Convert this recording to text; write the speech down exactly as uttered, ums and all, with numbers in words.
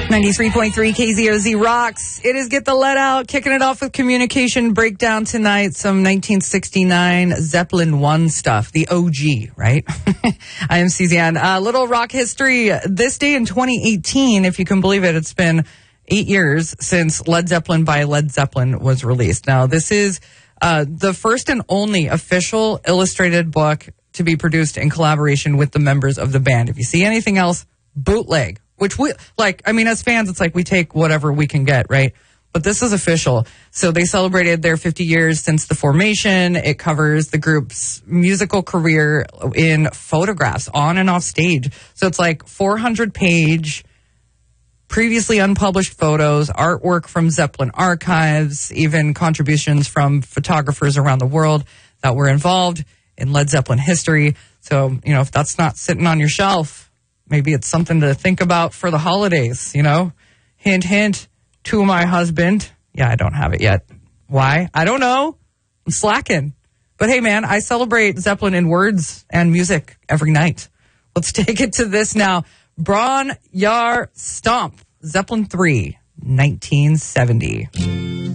ninety-three point three K Z O Z rocks. It is Get the Let Out, kicking it off with Communication Breakdown tonight. Some nineteen sixty-nine Zeppelin one stuff, the O G, right? I am Suzanne. Uh, little rock history. This day in twenty eighteen, if you can believe it, it's been eight years since Led Zeppelin by Led Zeppelin was released. Now, this is uh, the first and only official illustrated book to be produced in collaboration with the members of the band. If you see anything else, bootleg. Which we, like, I mean, as fans, it's like we take whatever we can get, right? But this is official. So they celebrated their fifty years since the formation. It covers the group's musical career in photographs on and off stage. So it's like four hundred page, previously unpublished photos, artwork from Zeppelin archives, even contributions from photographers around the world that were involved in Led Zeppelin history. So, you know, if that's not sitting on your shelf, maybe it's something to think about for the holidays, you know? Hint, hint, to my husband. Yeah, I don't have it yet. Why? I don't know. I'm slacking. But hey, man, I celebrate Zeppelin in words and music every night. Let's take it to this now. Bron Yar Stomp, Zeppelin three, nineteen seventy.